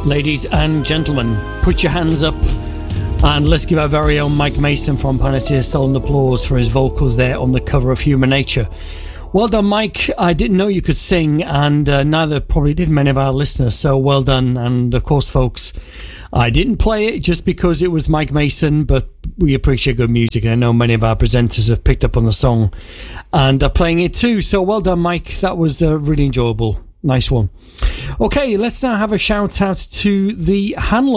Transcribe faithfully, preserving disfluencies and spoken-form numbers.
Ladies and gentlemen, put your hands up and let's give our very own Mike Mason from Panacea Stolen Applause for his vocals there on the cover of Human Nature. Well done, Mike. I didn't know you could sing, and uh, neither probably did many of our listeners, so well done. And of course, folks, I didn't play it just because it was Mike Mason, but we appreciate good music, and I know many of our presenters have picked up on the song and are playing it too. So well done, Mike. That was uh, really enjoyable. Nice one. Okay, let's now have a shout out to the Hanlon